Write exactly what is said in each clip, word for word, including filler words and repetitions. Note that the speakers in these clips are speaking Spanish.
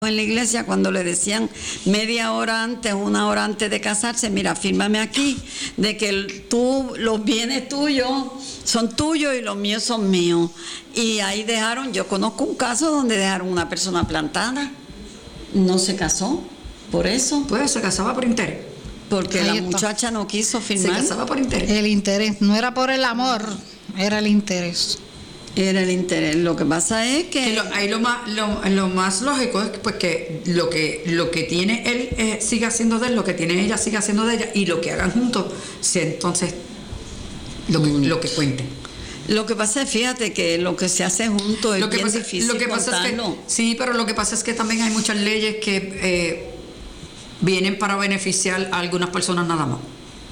en la iglesia cuando le decían media hora antes, una hora antes de casarse, mira, fírmame aquí, de que el, tú, los bienes tuyos son tuyos y los míos son míos. Y ahí dejaron, yo conozco un caso donde dejaron una persona plantada, no se casó, por eso. Pues se casaba por interés. Porque ahí la está. Muchacha no quiso firmar. Se casaba por interés. El interés, no era por el amor, era el interés. Era el interés. Lo que pasa es que, que lo, ahí lo más lo, lo más lógico es que, pues, que lo que lo que tiene él eh, siga siendo de él, lo que tiene ella siga siendo de ella, y lo que hagan juntos sea entonces lo que, mm. lo que cuente. Lo que pasa es, fíjate que lo que se hace juntos es lo que bien pasa, difícil lo que pasa es que, sí, pero lo que pasa es que también hay muchas leyes que eh, vienen para beneficiar a algunas personas nada más.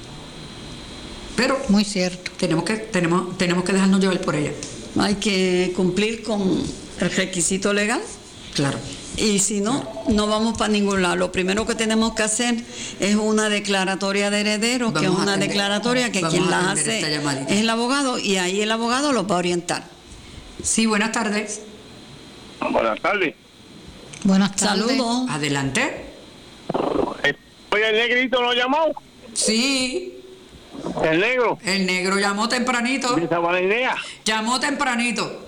Pero muy cierto. Tenemos que tenemos tenemos que dejarnos llevar por ella. Hay que cumplir con el requisito legal. Claro. Y si no, claro, no vamos para ningún lado. Lo primero que tenemos que hacer es una declaratoria de herederos, vamos que es una atender, declaratoria que quien la hace es el abogado, y ahí el abogado los va a orientar. Sí, buenas tardes. Buenas tardes. Buenas tardes. Saludos. Adelante. Oye, ¿el negrito lo llamó? Sí. ¿El negro? El negro llamó tempranito. ¿De Sabanidea? Llamó tempranito.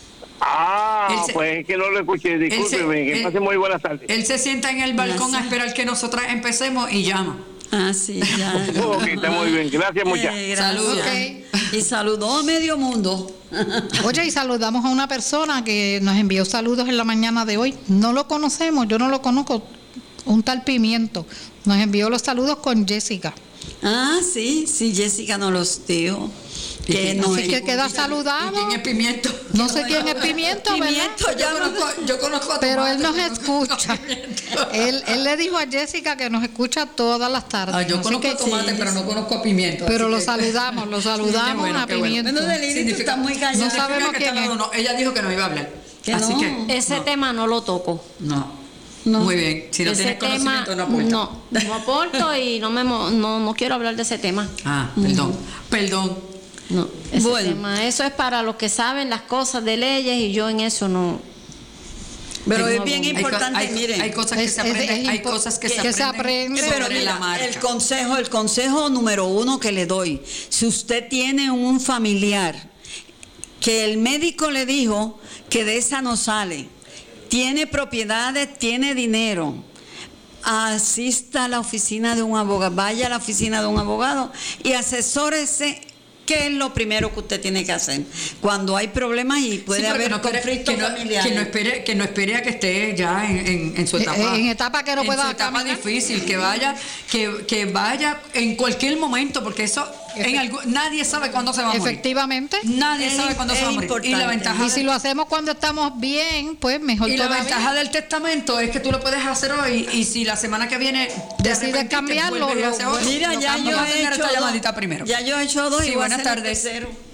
Ah, se, pues es que no lo escuché, discúlpeme, que pase muy buenas tardes. Él se sienta en el balcón Gracias. a esperar que nosotras empecemos y llama. Ah, sí, ya. Ok, está muy bien, gracias muchas. Eh, Saludos. Okay. Y saludó a medio mundo. Oye, y saludamos a una persona que nos envió saludos en la mañana de hoy. No lo conocemos, yo no lo conozco, un tal Pimiento. Nos envió los saludos con Jessica. Ah, sí, sí, Jessica nos los dio. Que no Así que queda saludado. ¿Y quién es Pimiento? No sé quién es Pimiento, Pimiento, yo conozco, yo conozco a Pero tomate, él nos escucha. Él, él le dijo a Jessica que nos escucha todas las tardes. Ah, yo Así conozco que, a Tomate, sí, pero no conozco a Pimiento. Pero lo que... saludamos, lo saludamos bueno, a Pimiento. Bueno. Bueno, está muy callado. No sabemos quién es. No, ella dijo que no iba a hablar. Que Así no. que ese no. tema no lo toco. No. No. Muy bien. Si no ese tienes tema, conocimiento, no aporta. No, no aporto y no me no, no quiero hablar de ese tema. Ah, perdón. Uh-huh. Perdón. No, ese bueno. tema, eso es para los que saben las cosas de leyes y yo en eso no. Pero no, es bien importante, hay, hay, miren. Hay cosas que es, se aprenden, es, es hay impo- cosas que, que se se aprenden, aprende. Pero mira, la marca. el consejo, el consejo número uno que le doy, si usted tiene un familiar que el médico le dijo que de esa no sale, tiene propiedades, tiene dinero, asista a la oficina de un abogado, vaya a la oficina de un abogado y asesórese. ¿Qué es lo primero que usted tiene que hacer cuando hay problemas y puede sí, haber no conflictos que no, familiares? Que no, espere, que no espere a que esté ya en, en, en su etapa. En, en etapa que no en pueda su etapa caminar. difícil, que vaya, que, que vaya en cualquier momento, porque eso en algo, nadie sabe cuándo se va a morir. Efectivamente. Nadie es, sabe cuándo se va a morir. Importante. Y la ventaja y si de, lo hacemos cuando estamos bien, pues mejor y todavía. la ventaja del testamento es que tú lo puedes hacer hoy y si la semana que viene decides cambiarlo, lo, hacer hoy, mira, ya yo he hecho esta llamadita primero. Ya yo he hecho dos. Sí, y buenas tardes.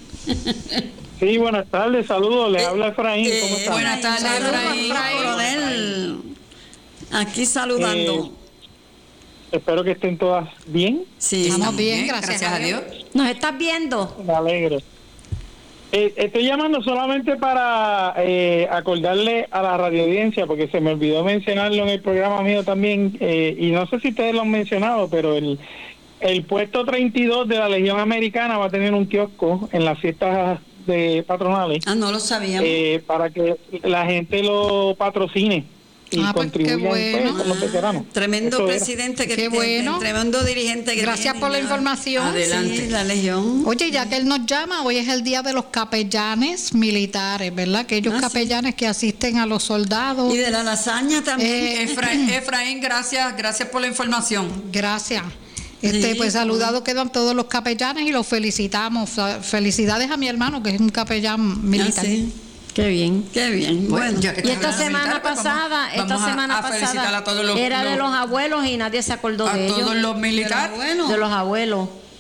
Sí, buenas tardes, saludos, le eh, habla Efraín, eh, ¿cómo está? Buenas tardes, Efraín. Efraín. Aquí saludando. Eh, espero que estén todas bien. Sí, estamos bien, bien, gracias, gracias a Dios. Dios. ¿Nos estás viendo? Me alegro. Eh, estoy llamando solamente para eh, acordarle a la radioaudiencia, porque se me olvidó mencionarlo en el programa mío también, eh, y no sé si ustedes lo han mencionado, pero el, el puesto treinta y dos de la Legión Americana va a tener un kiosco en las fiestas de patronales. Ah, no lo sabíamos. Eh, para que la gente lo patrocine y ah, pues contribuya qué bueno. pues, con los veteranos. Ah, tremendo Eso presidente que qué bueno. Tremendo dirigente que Gracias tiene, por la ya. información. Adelante. Sí, la Legión. Oye, ya que él nos llama, hoy es el día de los capellanes militares, ¿verdad? Aquellos Ah, capellanes sí. que asisten a los soldados. Y de la lasaña también. Eh, Efraín, Efraín, gracias, gracias por la información. Gracias. Este, Sí, pues saludados quedan todos los capellanes y los felicitamos. Felicidades a mi hermano, que es un capellán militar. Ah, sí. Qué bien. Qué bien. Bueno, ya que Y estás esta hablando semana militar, pues pasada, vamos, esta vamos a- semana a felicitar pasada a todos los, era los, de los abuelos y nadie se acordó a de ellos. todos los militares. bueno. De los abuelos.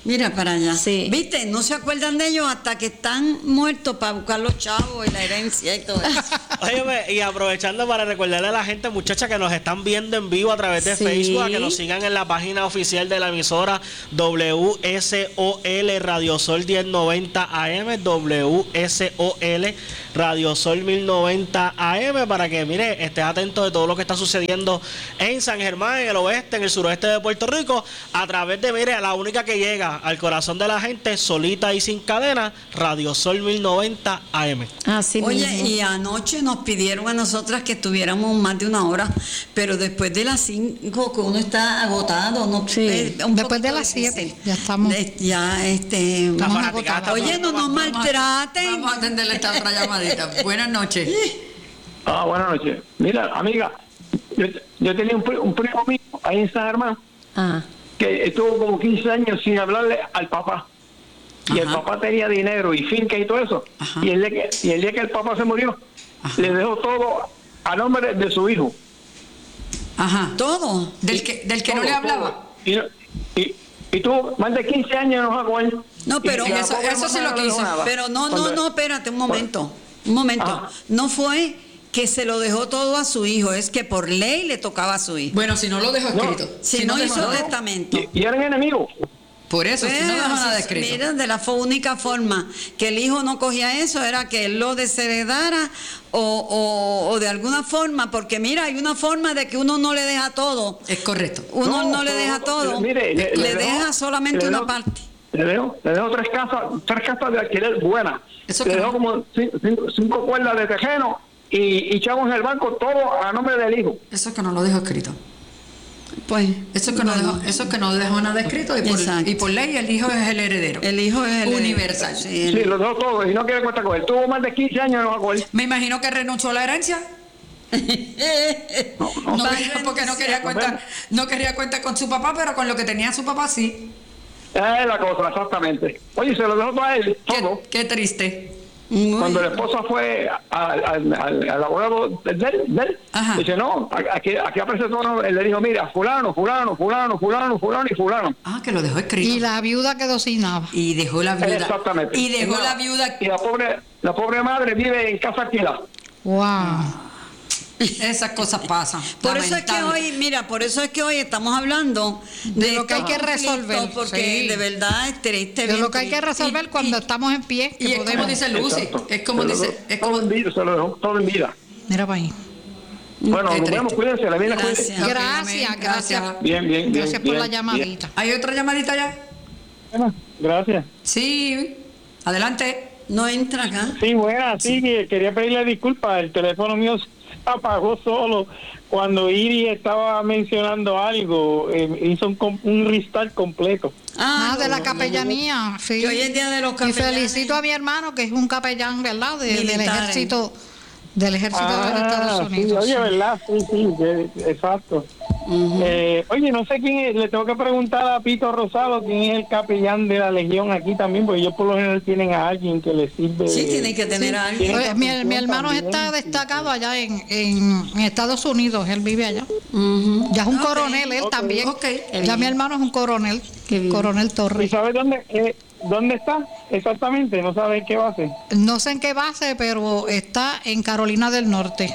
Mira para allá. Sí. ¿Viste? No se acuerdan de ellos hasta que están muertos para buscar los chavos y la herencia y todo eso. Óyeme, y aprovechando para recordarle a la gente, muchachas, que nos están viendo en vivo a través de Sí. Facebook, a que nos sigan en la página oficial de la emisora W S O L Radio Sol diez noventa A M, W S O L Radio Sol mil noventa A M, para que, mire, estés atento de todo lo que está sucediendo en San Germán, en el oeste, en el suroeste de Puerto Rico, a través de, mire, la única que llega al corazón de la gente, solita y sin cadena, Radio Sol mil noventa A M. Así Oye, mismo. y anoche nos pidieron a nosotras que estuviéramos más de una hora, pero después de las cinco que uno está agotado, no Sí. es un Después de poquito las siete, difícil. ya estamos- De- ya este Estamos La agotadas. fanaticada Oye, no nos Vamos a- maltraten. Vamos a atenderle esta otra llamadita. Buenas noches. Ah, buenas noches. Mira, amiga, yo, yo tenía un, pri- un primo mío ahí en San Germán Ah, que estuvo como quince años sin hablarle al papá. Y el Ajá. papá tenía dinero y finca y todo eso. Ajá. Y el, día que, y el día que el papá se murió, Ajá. le dejó todo a nombre de, de su hijo. Ajá. Todo. Del que, del que no Todo, le hablaba. todo. Y, no- y, y tuvo más de quince años enojado con él. No, pero Y la eso- pobre eso sí mamá lo no le quiso. dejó nada. Pero no, no, Cuando- no, espérate un momento. Un momento. Ajá. No fue que se lo dejó todo a su hijo, es que por ley le tocaba a su hijo. Bueno, si no lo dejó No. escrito. Si no dejó hizo nada. testamento. Y, y eran enemigos. Por eso, si no dejó Pues, nada escrito. mira, de la fo- única forma que el hijo no cogía eso era que él lo desheredara o, o, o de alguna forma, porque mira, hay una forma de que uno no le deja todo. Es correcto. Uno no, No, le pero, deja todo. mire, le, le- le deja dejo- solamente le una dejo- parte. Le dejo, le dejo tres casas, tres casas de alquiler buenas. Eso le que dejo no. como cinco, cinco- cinco cuerdas de tejeno y, y chavos en el banco, todo a nombre del hijo. Eso es que no lo dejó escrito. Pues, Eso es que, no, bueno, dejó, eso es que no dejó nada escrito y por, Exacto. y por ley el hijo es el heredero. el hijo es el Universal. Sí, el- Sí, lo dejó todo y no quiere cuenta con él. Tuvo más de quince años enojado con él. Me imagino que renunció a la herencia. No, no. No, Va a quería- porque no quería renunciar. cuenta, no quería cuenta con su papá, pero con lo que tenía su papá sí. Esa es la cosa, exactamente. Oye, se lo dejó todo a él, todo. Qué, qué triste. Muy- Cuando la esposa fue al, al, al, al abogado de él, de él, Ajá. dice, no, aquí, aquí aparece todo, él le dijo, mira, fulano, fulano, fulano, fulano, fulano y fulano. Ah, que lo dejó escrito. Y la viuda quedó sin nada. Y dejó la viuda. Exactamente. Y dejó Nada. la viuda. Y la pobre, la pobre madre vive en casa alquilada. Wow. Esas cosas pasan. Por eso es que lamentable. hoy, mira, por eso es que hoy estamos hablando de, De lo que hay estos que resolver, conflictos, porque sí. de verdad es triste. De bien lo que hay que triste. resolver Y- cuando y- estamos en pie. Que Y es como podemos. dice Lucy. Exacto. Es como Se lo dice. dejó Es todo como, en vida, se lo dejó todo en vida. Mira para ahí. Bueno, Qué nos vemos, triste. cuídense, la vida Gracias. cuídense. Ok, Gracias, amén, gracias. Bien, bien, bien. Gracias por bien, la llamadita. ¿Hay otra llamadita ya? bien. Gracias. Sí. Adelante. No entra acá. Sí, buena, sí, que quería pedirle disculpas, el teléfono mío se apagó solo cuando Iri estaba mencionando algo, eh, hizo un, com- un restart completo. Ah, de la no, capellanía, sí. Que hoy es día de los Y capellanes. felicito a mi hermano, que es un capellán, ¿verdad? De- del Militares. ejército, del ejército de los Estados Ah, sí, Unidos. oye, ¿verdad? Sí, sí, que- exacto. Eh, oye, no sé quién es, le tengo que preguntar a Pito Rosado quién es el capellán de la Legión aquí también, porque ellos por lo general tienen a alguien que les sirve. Sí, tienen que tener a alguien. tienen Oye, mi, función mi hermano también, está sí. destacado allá en, en, en Estados Unidos, él vive allá. Ujú. Ya es un Ok, coronel, él ok, también. ok. Ya mi hermano es un coronel, Qué bien. coronel ¿Y Torres. sabes dónde, eh, dónde está exactamente? ¿No sabes qué base? No sé en qué base, pero está en Carolina del Norte.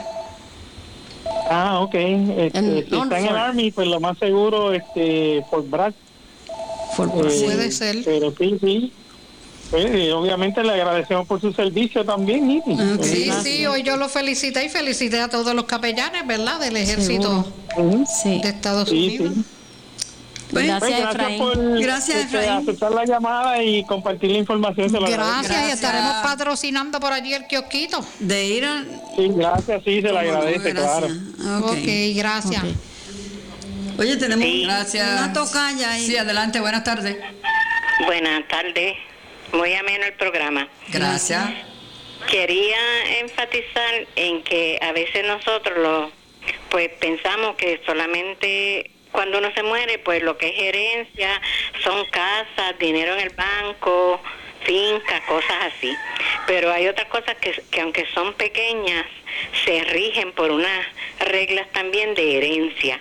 Ah, ok. Este, En si está en el Norfolk. Army, pues lo más seguro, este, Fort Bragg. Eh, Puede ser. Pero sí, sí. Pues, eh, obviamente le agradecemos por su servicio también, Iti. Ok. Sí, ¿Verdad? sí, hoy yo lo felicité y felicité a todos los capellanes, ¿verdad? Del ejército Ujú. sí. de Estados Sí, Unidos. sí. Pues, Gracias, Pues, gracias Efraín. por Gracias, este, Efraín. aceptar la llamada y compartir la información. Se lo Gracias, agradezco. y Gracias. estaremos patrocinando por allí el kiosquito. de ir a... Sí, gracias, sí, se le ¿Cómo no? agradece, claro. Gracias. Ok. Ok, gracias. Ok. Oye, tenemos Gracias. una tocaya ahí. Sí, adelante, buenas tardes. Buenas tardes, muy ameno el programa. Gracias. Quería enfatizar en que a veces nosotros los, pues pensamos que solamente cuando uno se muere, pues lo que es herencia son casas, dinero en el banco, fincas, cosas así. Pero hay otras cosas que, que aunque son pequeñas, se rigen por unas reglas también de herencia.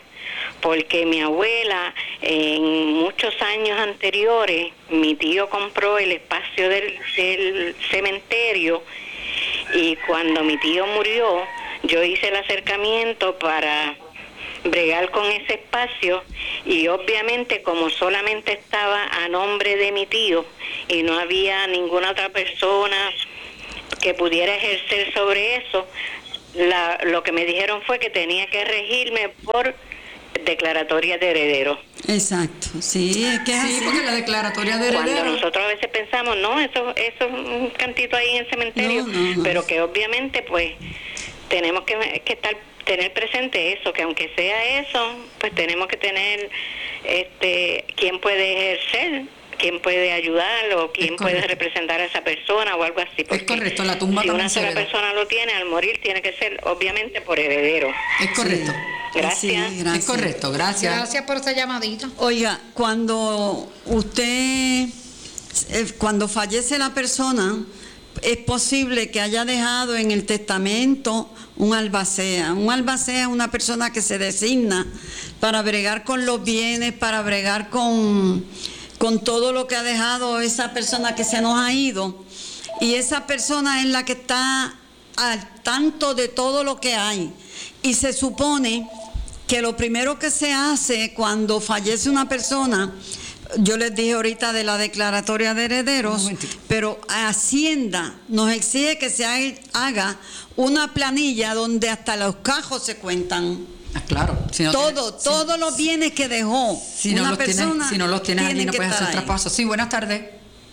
porque mi abuela, en muchos años anteriores, mi tío compró el espacio del, del cementerio, y cuando mi tío murió, yo hice el acercamiento para bregar con ese espacio, y obviamente como solamente estaba a nombre de mi tío y no había ninguna otra persona que pudiera ejercer sobre eso, la, lo que me dijeron fue que tenía que regirme por declaratoria de heredero. Exacto, sí, es que es Sí, así. porque la declaratoria de Cuando heredero. nosotros a veces pensamos, no, eso, eso es un cantito ahí en el cementerio, No, no, no. pero que obviamente pues tenemos que, que estar tener presente eso, que aunque sea eso, pues tenemos que tener este quién puede ejercer, quién puede ayudar o quién puede representar a esa persona o algo así. Es correcto, la tumba si también una se sola hereda. persona lo tiene, al morir tiene que ser obviamente por heredero. Es correcto. Gracias. Sí, gracias. Es correcto, gracias. Gracias por esta llamadita. Oiga, cuando usted, eh, cuando fallece la persona, es posible que haya dejado en el testamento un albacea. Un albacea es una persona que se designa para bregar con los bienes, para bregar con, con todo lo que ha dejado esa persona que se nos ha ido. Y esa persona es la que está al tanto de todo lo que hay. Y se supone que lo primero que se hace cuando fallece una persona, yo les dije ahorita de la declaratoria de herederos, pero Hacienda nos exige que se haga una planilla donde hasta los cajos se cuentan. Ah, claro. Si no todo, tiene- todos si- los bienes que dejó Si no, una los tienes, persona. si no los tienes allí, tienen no que puedes estar hacer ahí. traspaso. Sí, buenas tardes.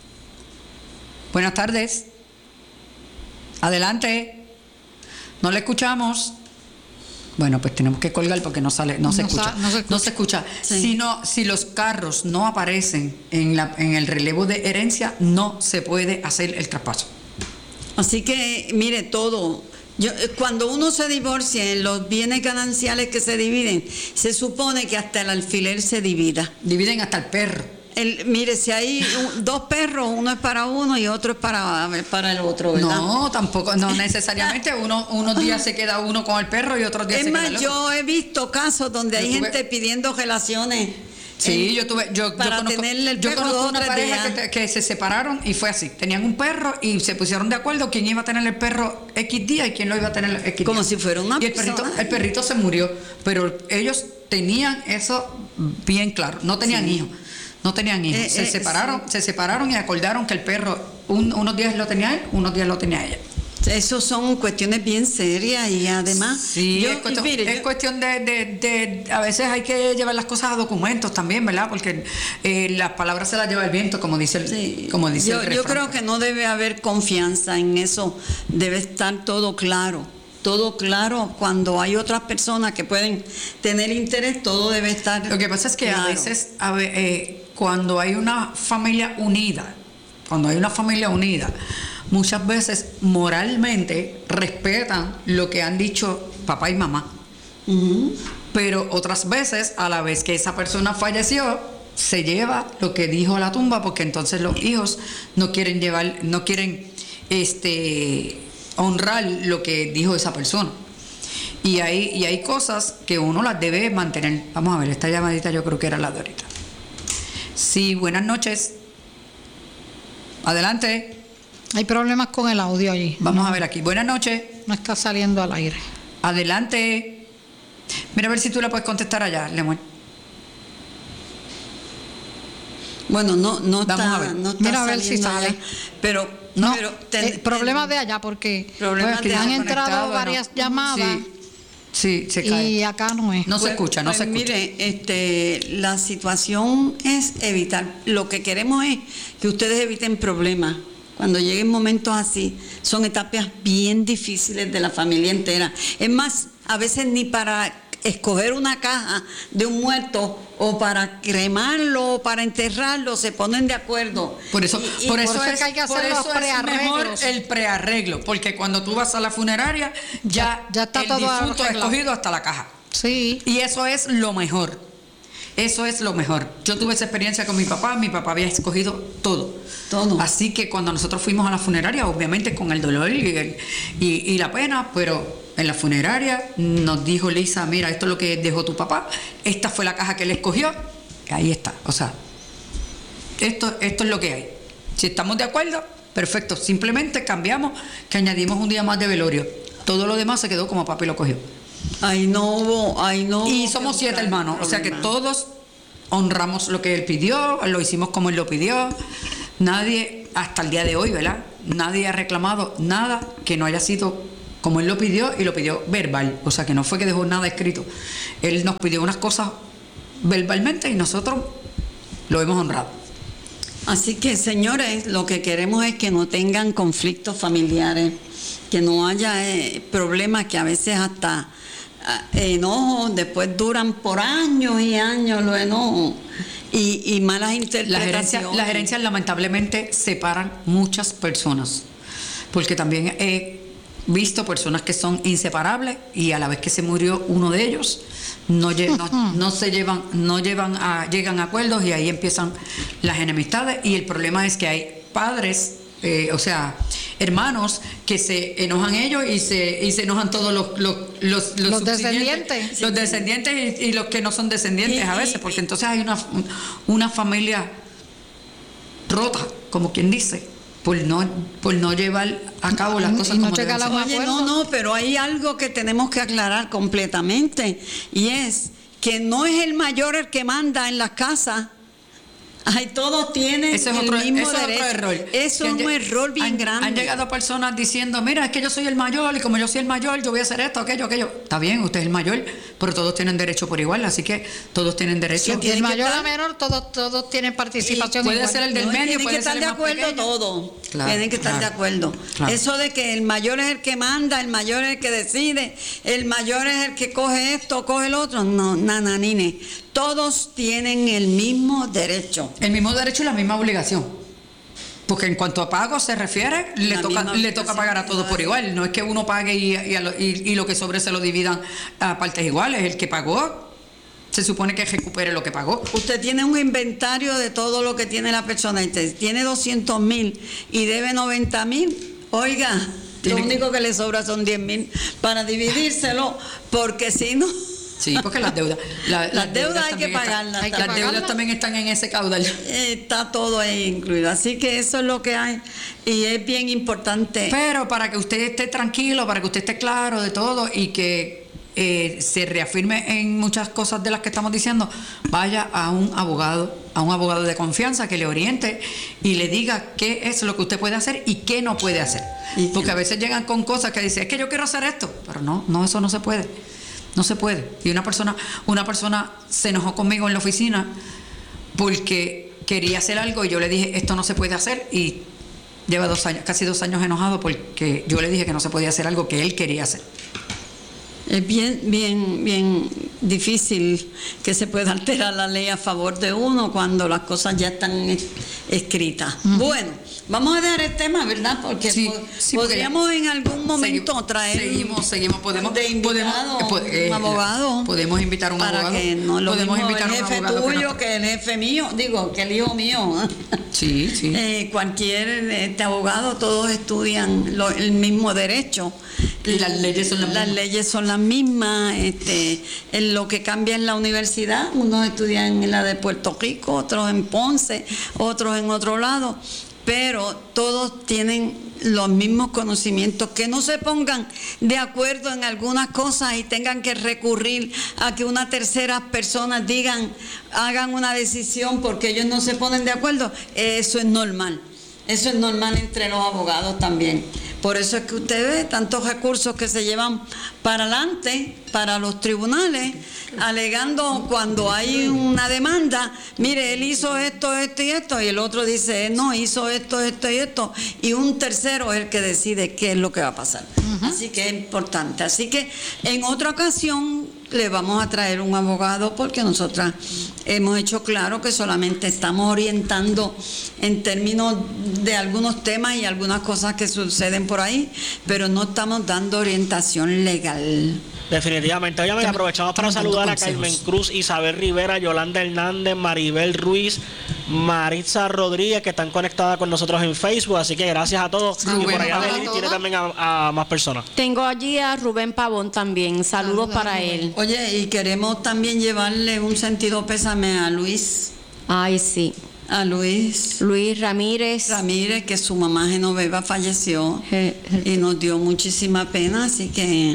Buenas tardes. Adelante. No le escuchamos. Bueno, pues tenemos que colgar porque no sale, no se No escucha. sa- no se escucha. No se escucha. Sí. Si no, si los carros no aparecen en la, en el relevo de herencia, no se puede hacer el traspaso. Así que, mire, todo. Yo, eh, cuando uno se divorcia en los bienes gananciales que se dividen, se supone que hasta el alfiler se divida. Dividen hasta el perro. El, mire, si hay un- dos perros, uno es para uno y otro es para, para el otro, ¿verdad? No, tampoco, no necesariamente. Uno, unos días se queda uno con el perro y otros días Es se queda más, el otro. yo he visto casos donde Yo hay tuve- gente pidiendo relaciones. Sí, en- yo tuve, yo, para yo conozco, tenerle el yo perro conozco dos o una tres pareja días. que, te- que se separaron y fue así. Tenían un perro y se pusieron de acuerdo quién iba a tener el perro X día y quién lo iba a tener X Como día. si fuera una Y el perrito, persona. el perrito se murió, pero ellos tenían eso bien claro. No tenían Sí. hijos, no tenían hijos. Eh, se eh, separaron, sí. se separaron y acordaron que el perro un- unos días lo tenía él, unos días lo tenía ella. Eso son cuestiones bien serias y además. Sí, yo- es cuestión, mire, es yo- cuestión de, de, de- a veces hay que llevar las cosas a documentos también, ¿verdad? Porque eh, las palabras se las lleva el viento, como dice el, Sí, como dice yo, el yo refrán. creo que no debe haber confianza en eso, debe estar todo claro, todo claro. Cuando hay otras personas que pueden tener interés, todo debe estar Lo que pasa es que claro. a veces, a ve- eh, cuando hay una familia unida, cuando hay una familia unida, muchas veces moralmente respetan lo que han dicho papá y mamá. Ujú. Pero otras veces, a la vez que esa persona falleció, se lleva lo que dijo a la tumba, porque entonces los hijos no quieren llevar, no quieren este honrar lo que dijo esa persona. Y hay, y hay cosas que uno las debe mantener. Vamos a ver, esta llamadita yo creo que era la de ahorita. Sí, buenas noches. Adelante. Hay problemas con el audio allí. Vamos a ver aquí. Buenas noches. No está saliendo al aire. Adelante. Mira a ver si tú le puedes contestar allá, Lemuel. Bueno, no, no Vamos está, a ver. no está Mira a ver si saliendo sale. allá, pero, No, pero ten- eh, problemas de allá porque Problemas porque de han allá. entrado Conectado, varias ¿no? llamadas Sí, sí, se cae. y acá no es. No se Pues- escucha, no pues se escucha. Mire, este, la situación es evitar. Lo que queremos es que ustedes eviten problemas. Cuando lleguen momentos así, son etapas bien difíciles de la familia entera. Es más, a veces ni para escoger una caja de un muerto o para cremarlo o para enterrarlo se ponen de acuerdo. Por eso, Y- y por eso por eso es, que hay que por hacer los eso es mejor prearreglos. el prearreglo, porque cuando tú vas a la funeraria ya, Ya- ya está el todo difunto ha arreglado. escogido hasta la caja. Sí. Y eso es lo mejor. Eso es lo mejor. Yo tuve esa experiencia con mi papá, mi papá había escogido todo. Todo. Así que cuando nosotros fuimos a la funeraria, obviamente con el dolor y, el- y, y la pena, pero en la funeraria, nos dijo Lisa, mira, esto es lo que dejó tu papá, esta fue la caja que él escogió, y ahí está. O sea, esto, esto es lo que hay. Si estamos de acuerdo, perfecto. Simplemente cambiamos, que añadimos un día más de velorio. Todo lo demás se quedó como papá y lo cogió. Ahí no hubo, ahí no Y hubo somos que siete buscar hermanos, o sea que problema. todos honramos lo que él pidió, lo hicimos como él lo pidió. Nadie, hasta el día de hoy, ¿verdad? Nadie ha reclamado nada que no haya sido como él lo pidió, y lo pidió verbal. O sea que no fue que dejó nada escrito. Él nos pidió unas cosas verbalmente y nosotros lo hemos honrado. Así que, señores, lo que queremos es que no tengan conflictos familiares, que no haya eh, problemas que a veces hasta eh, enojos después duran por años y años los enojos y, y malas Las interpretaciones. herencias, las herencias lamentablemente separan muchas personas, porque también he visto personas que son inseparables y a la vez que se murió uno de ellos no, lle- no, no se llevan, no llevan a, llegan a acuerdos, y ahí empiezan las enemistades. Y el problema es que hay padres, eh, o sea, hermanos que se enojan ellos y se y se enojan todos los los los, Los subsiguientes, descendientes. los descendientes y, y los que no son descendientes Y- a veces, y- porque entonces hay una una familia rota, como quien dice, por no por no llevar a cabo las Y cosas no como llega deben a ser. la- Oye, no, no, pero hay algo que tenemos que aclarar completamente, y es que no es el mayor el que manda en las casas. Ay, todos tienen Ese es el otro, mismo eso es derecho. otro error. Eso Que es han un lle- error bien han- grande. Han llegado personas diciendo, mira, es que yo soy el mayor y como yo soy el mayor, yo voy a hacer esto, aquello, aquello. Está bien, usted es el mayor, pero todos tienen derecho por igual, así que todos tienen derecho. Sí, Y tiene el que mayor estar- a menor, todos, todos tienen participación. Y puede igual. ser el del No, y medio, tienen puede que ser estar el de más acuerdo pequeño. todos. Claro, Tienen que estar claro, de acuerdo. claro. Eso de que el mayor es el que manda, el mayor es el que decide, el mayor es el que coge esto, coge el otro. No, nananine. Todos tienen el mismo derecho. El mismo derecho y la misma obligación. Porque en cuanto a pago se refiere, le La toca, misma le toca pagar a todos por igual. No es que uno pague y, y, a lo, y, y lo que sobre se lo dividan a partes iguales. El que pagó, se supone que recupere lo que pagó. Usted tiene un inventario de todo lo que tiene la persona. Usted tiene doscientos mil y debe noventa mil. Oiga, lo Tiene que- único que le sobra son diez mil para dividírselo, porque si no... Sí, porque las deudas. la- Las deudas hay que también están- pagarlas Hay que Las también. deudas también están en ese caudal. Está todo ahí incluido. Así que eso es lo que hay. Y es bien importante. Pero para que usted esté tranquilo, para que usted esté claro de todo y que eh, se reafirme en muchas cosas de las que estamos diciendo, vaya a un abogado, a un abogado de confianza que le oriente y le diga qué es lo que usted puede hacer y qué no puede hacer. Porque a veces llegan con cosas que dicen, es que yo quiero hacer esto, pero no, no, eso no se puede. No se puede. Y una persona, una persona se enojó conmigo en la oficina porque quería hacer algo y yo le dije, esto no se puede hacer, y lleva dos años, casi dos años enojado porque yo le dije que no se podía hacer algo que él quería hacer. Es bien, bien, bien difícil que se pueda alterar la ley a favor de uno cuando las cosas ya están es- escritas. Bueno, vamos a dejar el tema, ¿verdad? Porque Sí, po- sí, porque podríamos en algún momento Segui- traer Seguimos, seguimos. Podemos, de invitado podemos, eh, un abogado. Podemos invitar a un para abogado. que no lo podemos mismo invitar el a un jefe abogado que tuyo nos- que el jefe mío, digo, que el hijo mío. Sí, sí. Eh, cualquier este, abogado, todos estudian lo- el mismo derecho. Y las leyes son las Las mismas. leyes son las mismas. Este, en lo que cambia en la universidad, unos estudian en la de Puerto Rico, otros en Ponce, otros en otro lado, pero todos tienen los mismos conocimientos. Que no se pongan de acuerdo en algunas cosas y tengan que recurrir a que una tercera persona digan, hagan una decisión porque ellos no se ponen de acuerdo, eso es normal. Eso es normal entre los abogados también. Por eso es que usted ve tantos recursos que se llevan para adelante, para los tribunales, alegando cuando hay una demanda, mire, él hizo esto, esto y esto, y el otro dice, él no, hizo esto, esto y esto, y un tercero es el que decide qué es lo que va a pasar. Así que es importante. Así que en otra ocasión le vamos a traer un abogado, porque nosotras hemos hecho claro que solamente estamos orientando en términos de algunos temas y algunas cosas que suceden por ahí, pero no estamos dando orientación legal. Definitivamente. Oye, aprovechamos para estamos dando saludar a consejos. Carmen Cruz, Isabel Rivera, Yolanda Hernández, Maribel Ruiz, Maritza Rodríguez, que están conectadas con nosotros en Facebook, así que gracias a todos. Rubén, y por allá para Beli todos. tiene también a, a más personas. Tengo allí a Rubén Pavón también. Saludos Saludos, para Rubén. él. Oye, y queremos también llevarle un sentido pésame a Luis, Ay, sí. a Luis Luis Ramírez. Ramírez, que su mamá Genoveva falleció Je- je- y nos dio muchísima pena, así que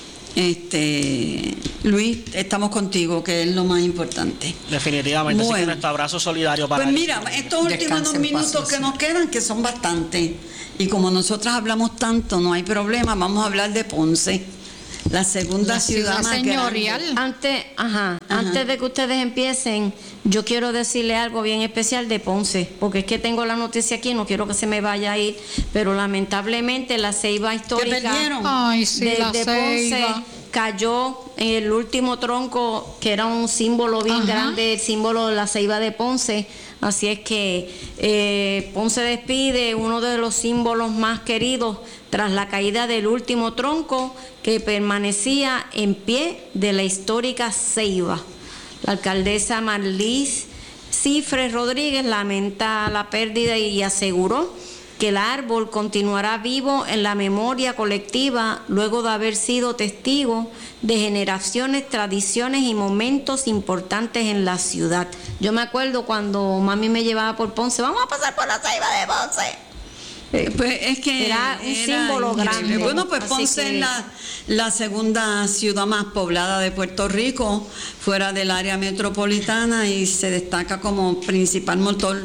este Luis, estamos contigo, que es lo más importante. Definitivamente, así que Bueno. nuestro abrazo solidario para Pues él. mira, estos últimos Descanse dos en minutos paz, que sí. nos quedan, que son bastantes, y como nosotras hablamos tanto, no hay problema, vamos a hablar de Ponce, la segunda La ciudad, ciudad más señorial. grande. Antes, ajá, Ajá. antes de que ustedes empiecen, yo quiero decirle algo bien especial de Ponce, porque es que tengo la noticia aquí, no quiero que se me vaya a ir, pero lamentablemente la ceiba histórica perdieron? Ay, sí, de, la de ceiba. Ponce cayó en el último tronco, que era un símbolo bien Ajá. grande, el símbolo de la ceiba de Ponce. Así es que eh, Ponce despide uno de los símbolos más queridos tras la caída del último tronco que permanecía en pie de la histórica ceiba. La alcaldesa Marlis Cifres Rodríguez lamenta la pérdida y aseguró que el árbol continuará vivo en la memoria colectiva luego de haber sido testigo de generaciones, tradiciones y momentos importantes en la ciudad. Yo me acuerdo cuando mami me llevaba por Ponce, vamos a pasar por la ceiba de Ponce. Eh, Pues es que Era un símbolo increíble. grande. Bueno, pues Así Ponce que- es la, la segunda ciudad más poblada de Puerto Rico, fuera del área metropolitana, y se destaca como principal motor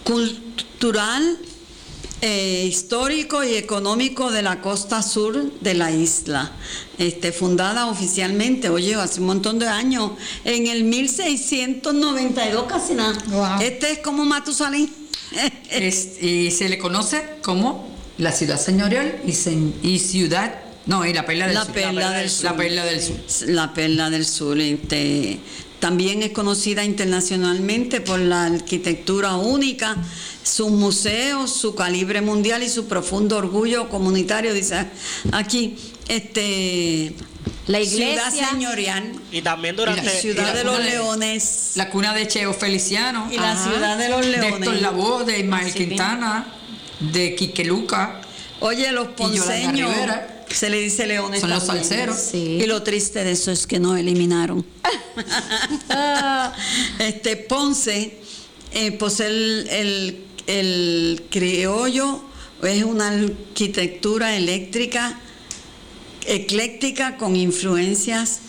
cultural, eh, histórico y económico de la costa sur de la isla. Este, fundada oficialmente, oye, hace un montón de años, en el mil seiscientos noventa y dos, casi nada. Wow. Este es como Matusalén. Es- y se le conoce como la ciudad señorial y, se- y ciudad, no, y la perla del La sur. perla del sur. La perla del sur. La perla del sur. Este, también es conocida internacionalmente por la arquitectura única, sus museos, su calibre mundial y su profundo orgullo comunitario, dice aquí. Este, La ciudad iglesia- señorial, Y también Y durante... la ciudad y de la los cuna de- leones. La cuna de Cheo Feliciano. Y la Ajá. ciudad de los De leones. Héctor Lavoe, de Ismael Así Quintana, de Quique Luca. Oye, los Y Yolanda ponceños, Rivera. se le dice leones Son los también. salseros. Sí. Y lo triste de eso es que nos eliminaron. este Ponce eh, posee el, el, el criollo, es una arquitectura eléctrica, ecléctica, con influencias,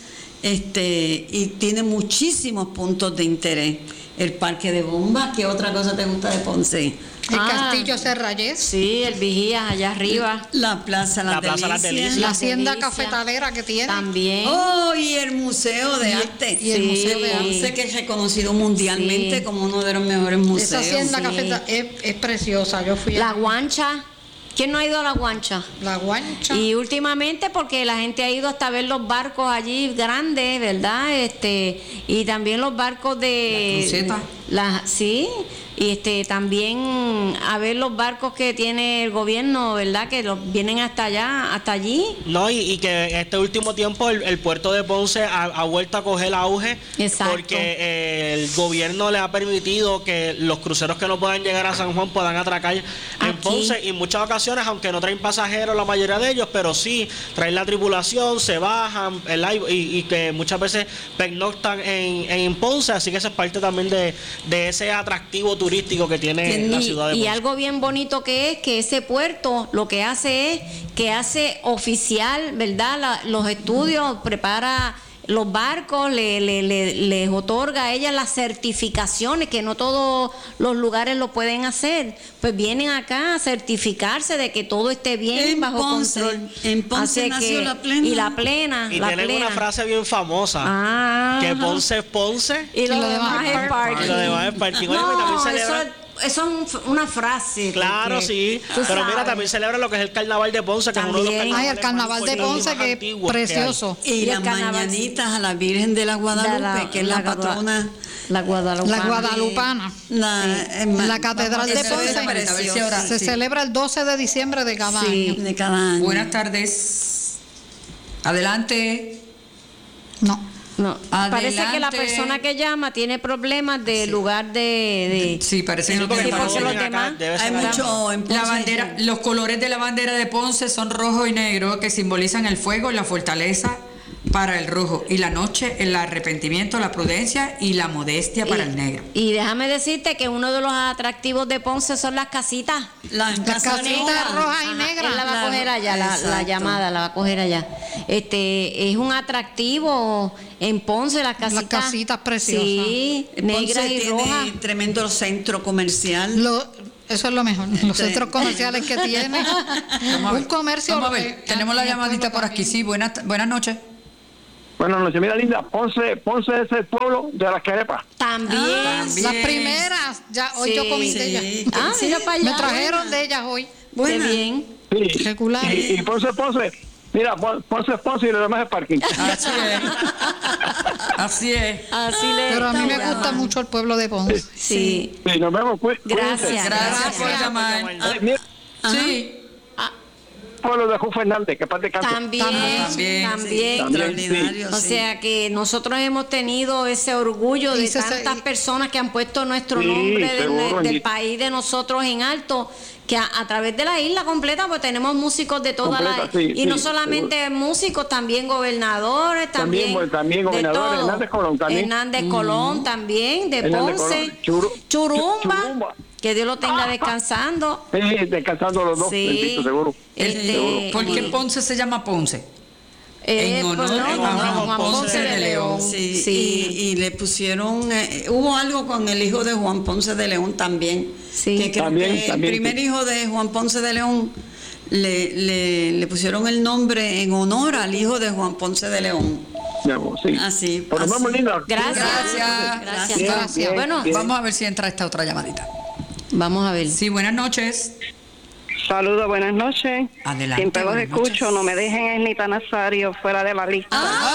este, y tiene muchísimos puntos de interés. El Parque de Bombas, ¿qué otra cosa te gusta de Ponce? El Ah. Castillo Serrayés. Sí, el Vigía allá arriba. La Plaza Las La Plaza Las Delicias. Delicias. La hacienda Delicia. cafetalera que tiene. También. Oh, y el Museo de Arte. y el Sí. Museo de Arte. Ponce, que es reconocido mundialmente Sí. como uno de los mejores museos. Esa hacienda sí. cafetalera es, es preciosa. Yo fui La a Guancha. ¿Quién no ha ido a la Guancha? la guancha. Y últimamente porque la gente ha ido hasta ver los barcos allí grandes, ¿verdad? Este, y también los barcos de La cruceta. la- sí, y este también a ver los barcos que tiene el gobierno, ¿verdad? Que los vienen hasta allá, hasta allí. No, y, y que este último tiempo el, el puerto de Ponce ha, ha vuelto a coger auge. Exacto. Porque eh, el gobierno le ha permitido que los cruceros que no puedan llegar a San Juan puedan atracar en Aquí. Ponce. Y en muchas ocasiones, aunque no traen pasajeros la mayoría de ellos, pero sí traen la tripulación, se bajan, ¿verdad? Y, y- y que muchas veces pernoctan en, en Ponce. Así que eso es parte también de, de ese atractivo turístico que tiene la Y, ciudad de y Ponce. algo bien bonito que es que ese puerto lo que hace es que hace oficial, ¿verdad? La- los estudios, prepara los barcos, le, le- le- les otorga a ellas las certificaciones, que no todos los lugares lo pueden hacer. Pues vienen acá a certificarse de que todo esté bien, En bajo Ponce, control. en Ponce Así nació que- la plena. Y la plena, Y la tienen plena. una frase bien famosa, Ah, que Ponce es Ponce. y lo, demás es parking. Y lo demás es parking. Oye, No, pero también eso, celebran- eso es un- una frase. Claro, porque sí. tú Pero mira, sabes. también celebra lo que es el carnaval de Ponce, que es uno de los También. carnavales Ay, el carnaval más de importantes y Ponce, más que antiguos es que hay. precioso. Y, Y el las carnaval, mañanitas a la Virgen de la Guadalupe, La- que es la, la Guada- patrona. La Guadalupana. La Guadalupana. La, es más, La Catedral de eso es Ponce. precioso, ahora. Se Sí. celebra el doce de diciembre de cada Sí. año. de cada año. Buenas tardes. Adelante. No. No, parece que la Adelante. persona que llama tiene problemas de lugar de, de Sí, parece que Sí, no porque tiene porque parece los que acá demás- debe Hay ser acá. mucho en Ponce. La bandera, los colores de la bandera de Ponce son rojo y negro, que simbolizan el fuego, la fortaleza para el rojo, y la noche, el arrepentimiento, la prudencia y la modestia para el negro. Y déjame decirte que uno de los atractivos de Ponce son las casitas. Las Las casitas rojas y Ajá, negras. él la va a La- coger allá, la, la exacto. llamada la va a coger allá. Este es un atractivo en Ponce, las casitas. casitas preciosas. Sí, negras Ponce y tiene rojas. tremendo centro comercial. Lo- eso es lo mejor. Los Entre- centros comerciales que tiene. Vamos a ver. Un comercio. Vamos a ver, eh, tenemos la en el llamadita pueblo por aquí. también. Sí, buenas, buenas noches. Buenas noches, mira linda, Ponce, Ponce es el pueblo de las querepas. También. también. Las primeras, ya hoy yo Sí. comí de ellas. Sí. Ah, Sí. mira para allá. Me trajeron de ellas hoy. Buena. Qué bien. Sí. Regular. Y, y Ponce, Ponce, mira, Pon- Ponce es Ponce y lo demás es parking. Así es. Así es. Así le Pero a mí me está gusta mucho el pueblo de Ponce. Sí. Sí, nos vemos. cuí- Gracias. cuídense. Gracias por llamar. Eh, mira, Sí. pueblo de Ju Fernández, que paz descanse. También, También. también. Extraordinario, O sí. sea que nosotros hemos tenido ese orgullo de Y se- tantas y- personas que han puesto nuestro Sí, nombre del, seguro, del y- país de nosotros en alto, que a, a través de la isla completa pues tenemos músicos de toda la Completa, sí, y no sí, solamente músicos, también gobernadores, también También, pues, también de gobernadores, todo. Hernández Colón también. Hernández Colón también de Hernández Ponce, Colón, Churu- Churumba, Churumba. que Dios lo tenga descansando. Sí, descansando los dos, Sí. bendito, seguro. Este, ¿Por qué Ponce se llama Ponce? Eh, En honor pues no, a no, Juan Juan Ponce Ponce de de León. León. Sí, Sí. Y, y le pusieron, eh, hubo algo con el hijo de Juan Ponce de León también. Sí. Que creo También, que también, el primer sí. hijo de Juan Ponce de León le, le, le pusieron el nombre en honor al hijo de Juan Ponce de León. Mi amor, sí. Así, Pero nos así. vemos, linda. Gracias. Gracias. Gracias. Bien, Gracias. bien, Bueno, bien. Vamos a ver si entra esta otra llamadita. vamos a ver. Sí, buenas noches. Saludos, buenas noches. Adelante, Siempre los buenas escucho, noches. no me dejen a Ernita Nazario fuera de la lista.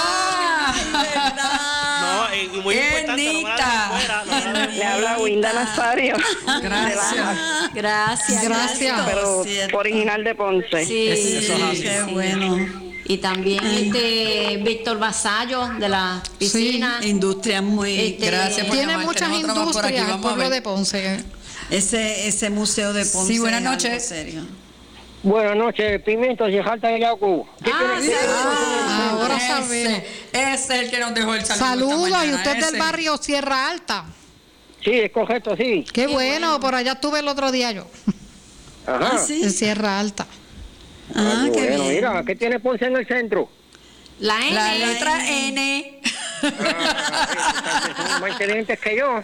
No, y y muy importante, no me la dejen fuera, no me la dejen Le habla Winda Nazario. Gracias. Gracias. Gracias. Pero Cierto. original de Ponce. Sí, Sí, Eso es así. qué sí. bueno. Y también este Víctor Vasallo de la piscina. Industria muy... Este, Gracias por Tiene llamar. muchas Tenemos otra más por aquí, industrias el vamos a pueblo ver. de Ponce. Ese, ese museo de Ponce. Sí, buenas es algo noches. serio. Buenas noches, Pimientos y Jalta de Yauco. ¿Qué Ah, tiene- sí. Ahora Ese, sabemos. ese es el que nos dejó el saludo. Saludos, esta mañana, y usted es del ese. barrio Sierra Alta. Sí, es correcto, sí. Qué, bueno, por allá estuve el otro día yo, Ajá. Ah, sí. en Sierra Alta. Ah, qué qué bueno, bien. mira, ¿qué tiene Ponce en el centro? La N. La letra N. Ah, son más inteligentes que yo.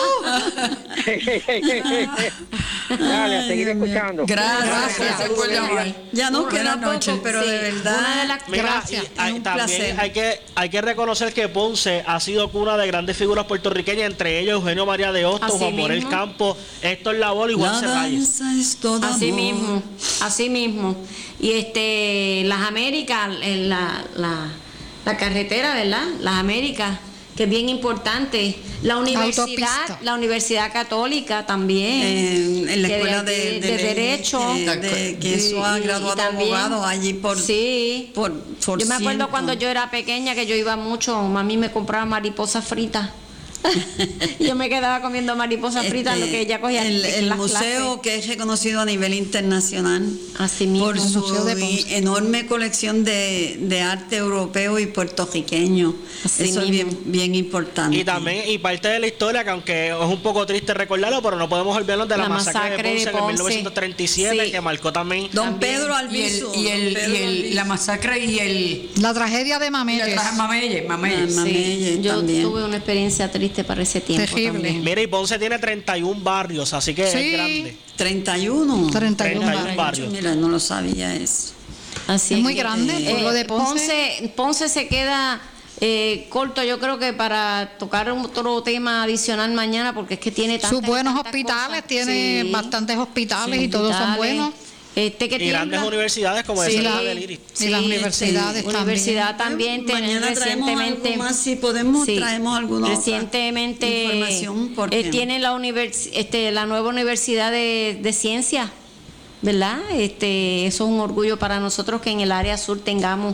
Dale, a seguir escuchando. Gracias, gracias por llamar. Ya nos Buenas queda poco, noches. pero Sí, de verdad. una de las- Mira, Gracias, y hay- es un también placer. hay que, hay que reconocer que Ponce ha sido cuna de grandes figuras puertorriqueñas, entre ellos Eugenio María de Hostos, Así Juan Morel mismo. Campos, Héctor Lavoe y Juan La Ceballos. danza es todo Así amor. mismo, así mismo. Y este, las Américas, en la, la, la carretera, ¿verdad? Las Américas, que es bien importante. La universidad, Autopista. la Universidad Católica también. En, en la que escuela aquí- de, de Derecho. eh, de- que eso ha Y- y graduado también- abogados allí por, Sí. por, por Yo me acuerdo ciento. cuando yo era pequeña que yo iba mucho, mami me compraba mariposas fritas. Y yo me quedaba comiendo mariposas fritas, Este, lo que ella cogía el, en el las museo clases. que es reconocido a nivel internacional Así mismo. por su Museo de Ponce. enorme colección de, de arte europeo y puertorriqueño. Así Eso es mismo. bien, bien importante. Y también, y parte de la historia, que aunque es un poco triste recordarlo, pero no podemos olvidarnos de la, La masacre, masacre de Ponce, de en el Ponce. mil novecientos treinta y siete, Sí. que marcó también. Don también. Pedro Y, el, Albizu. y, el, don Pedro y el- Albizu. la masacre y el. La tragedia de Y Mameyes. el traje Mameye, Mameye. Ah, Sí, Mameyes yo también. tuve una experiencia triste para ese tiempo. Terrible. también. Mira, y Ponce tiene treinta y un barrios, así que Sí. es grande. treinta y uno. treinta y uno treinta y uno barrios. barrios. Mira, no lo sabía eso. Así Es es muy que, grande el eh, pueblo de Ponce. Ponce, Ponce se queda eh, corto, yo creo que para tocar otro tema adicional mañana, porque es que tiene tantas Sus y buenos tantas hospitales, cosas. tiene Sí. bastantes hospitales Sí, y todos son hospitales. buenos. Este que Y grandes tiembla. universidades como Sí, esa la- del Iris. Y las Sí, universidades sí. también. Universidad también tiene Mañana traemos recientemente algo más, si podemos, Sí. traemos alguna otra recientemente información, porque- eh, tiene la univers- este la nueva universidad de, de ciencia, ¿verdad? Este eso es un orgullo para nosotros que en el área sur tengamos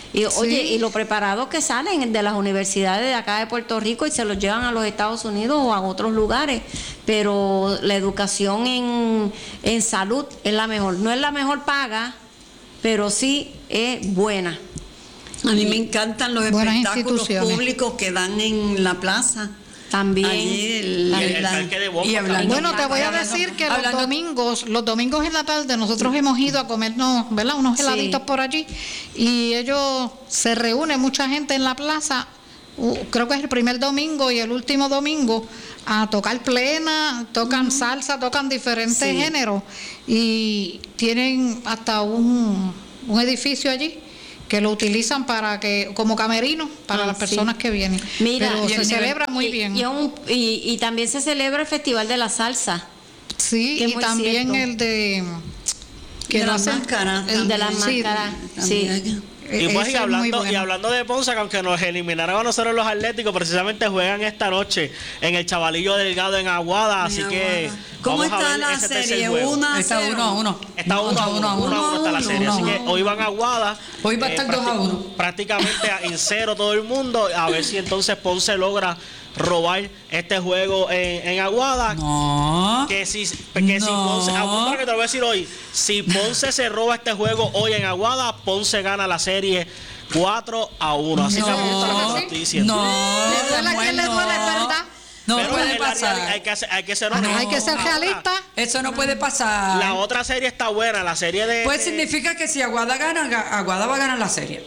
Y oye, Sí. y los preparados que salen de las universidades de acá de Puerto Rico y se los llevan a los Estados Unidos o a otros lugares, pero la educación en, en salud es la mejor. No es la mejor paga, pero sí es buena. A mí me encantan los Buenas espectáculos instituciones. públicos que dan en la plaza. También. Allí el- La- El, el la- parque de bombas Y hablando- también. Bueno, te voy a Hablando- decir que los hablando- domingos, los domingos en la tarde, nosotros hemos ido a comernos, ¿verdad? Unos Sí. heladitos por allí y ellos se reúnen mucha gente en la plaza. uh, Creo que es el primer domingo y el último domingo a tocar plena, tocan salsa, tocan diferentes Sí. géneros y tienen hasta un, un edificio allí que lo utilizan para que como camerino para Ah, las sí. personas que vienen. Mira, Pero y se el nivel- celebra muy y- bien. Y, un- y- y también se celebra el Festival de la Salsa. Sí, que es y muy también cierto. el de que de lo las hacen- máscaras. el de las sí, máscaras. Sí. También. e- Y pues ese y es muy hablando, y bueno. hablando de Ponce, que aunque nos eliminaron a nosotros los Atléticos, precisamente juegan esta noche en el Chavalillo Delgado en Aguada, así En que Aguada. ¿Cómo vamos a está ver la ese tercer serie? juego. Una a Está cero. uno a uno. Está uno a uno, uno a uno está la uno, serie, uno así a que uno. hoy van a Aguada. Hoy va a estar dos a prácti- uno. Prácticamente en cero todo el mundo, a ver si entonces Ponce logra robar este juego en, en Aguada. No. Que si, que si No. Ponce, apunta lo que te voy a decir hoy, si Ponce se roba este juego hoy en Aguada, Ponce gana la serie cuatro a uno. Así que apunta lo que te sí. estoy diciendo. No. Le duele a quien le Samuel, duele, es no. verdad. No Pero puede en la realidad pasar. hay que, hacer- hay que ser No, honesto. hay que ser Ahora, realista. Eso no puede pasar. La otra serie está buena, la serie de. Pues de- significa que si Aguada gana, Ga- Aguada va a ganar la serie.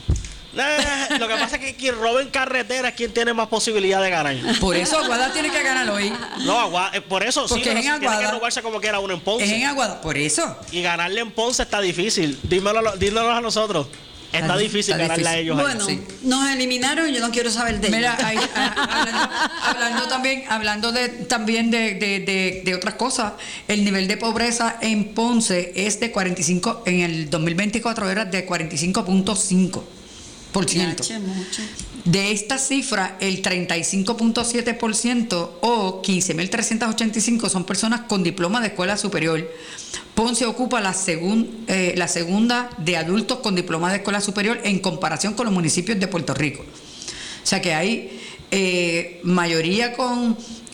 Eh, lo que pasa es que quien roba en carretera es quien tiene más posibilidad de ganar. Por eso Aguada tiene que ganar hoy. No, Aguada, eh, por eso sí, Porque pero es en si tiene que Aguada. robarse como quiera uno en Ponce. Es en Aguada. Por eso. Y ganarle en Ponce está difícil. Dímelo, dímelo a nosotros. Está, Está di- difícil está ganarle a difícil. ellos. ahí. Bueno, Sí. nos eliminaron, yo no quiero saber de Mira, ellos. ahí, a- hablando, hablando también, hablando de también de, de, de, de otras cosas, el nivel de pobreza en Ponce es de cuarenta y cinco, en el dos mil veinticuatro era de cuarenta y cinco punto cinco por ciento. Yache, mucho. De esta cifra, el treinta y cinco punto siete por ciento o quince mil trescientos ochenta y cinco son personas con diploma de escuela superior. Ponce ocupa la, segun- eh, la segunda de adultos con diploma de escuela superior en comparación con los municipios de Puerto Rico. O sea que hay eh, mayoría con,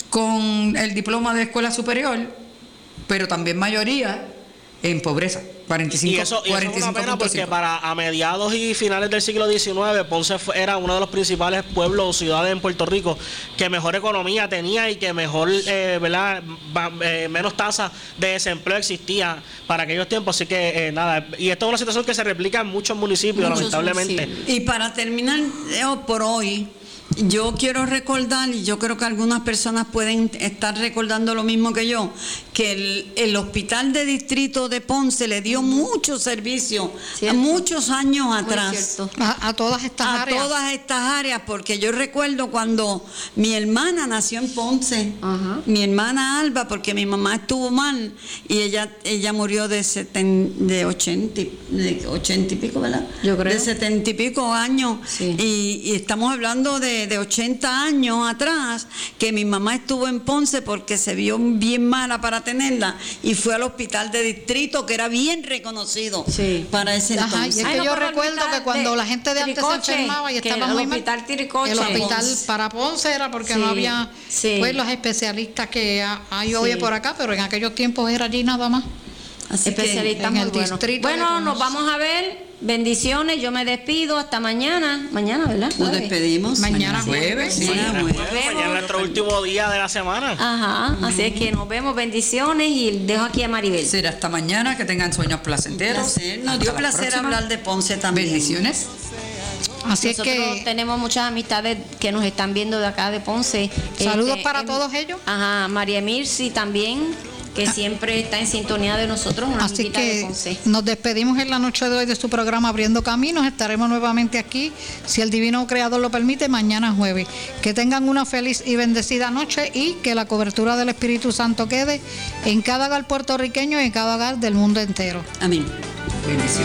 con el diploma de escuela superior, pero también mayoría en pobreza. cuarenta y cinco, Y eso, y eso es una pena porque cuarenta y cinco. para a mediados y finales del siglo diecinueve Ponce fue- era uno de los principales pueblos o ciudades en Puerto Rico que mejor economía tenía y que mejor, eh, ¿verdad? Ba- eh, menos tasa de desempleo existía para aquellos tiempos. Así que eh, nada, y esto es una situación que se replica en muchos municipios, Muchos lamentablemente. municipios. Y para terminar eh, por hoy, yo quiero recordar, y yo creo que algunas personas pueden estar recordando lo mismo que yo, que el, el hospital de distrito de Ponce le dio mucho servicio Cierto. muchos años Muy atrás. cierto. A, a todas estas A áreas. todas estas áreas, porque yo recuerdo cuando mi hermana nació en Ponce, Ajá. mi hermana Alba, porque mi mamá estuvo mal y ella ella murió de seten, de ochenta y, de ochenta y pico, ¿verdad? Yo creo. De setenta y pico años. Sí. Y, y estamos hablando de, de ochenta años atrás, que mi mamá estuvo en Ponce porque se vio bien mala para tenerla y fue al hospital de distrito, que era bien reconocido Sí. para ese Ajá, y entonces. es Ay, que no yo puedo recuerdo olvidar que cuando de la gente de antes se Tricoche, enfermaba y que estaba el muy mal, hospital Tricoche. el hospital Ponce. para Ponce era porque Sí, no había sí. pues los especialistas que ha- hay hoy Sí. por acá, pero en aquellos tiempos era allí nada más. Así que, Especialistas en muy el buenos. distrito de Bueno, Ponce. nos vamos a ver. Bendiciones. Yo me despido. Hasta mañana. Mañana, ¿verdad? nos Jueves. despedimos. Mañana jueves, sí. Mañana Mañana, jueves. jueves, vemos. mañana es nuestro último día de la semana. Ajá. Así es que nos vemos. Bendiciones. Y dejo aquí a Maribel. Será hasta mañana, que tengan sueños placenteros. Placer. Nos Hasta dio la placer próxima. hablar de Ponce también. Bendiciones. Así es Nosotros que tenemos muchas amistades que nos están viendo de acá de Ponce. Saludos Este, para em, todos ellos. Ajá, María Mirsi también, que siempre está en sintonía de nosotros, una Así amiguita de que Ponce. nos despedimos en la noche de hoy de su programa Abriendo Caminos. Estaremos nuevamente aquí, si el Divino Creador lo permite, mañana jueves. Que tengan una feliz y bendecida noche y que la cobertura del Espíritu Santo quede en cada hogar puertorriqueño y en cada hogar del mundo entero. Amén. Bendiciones.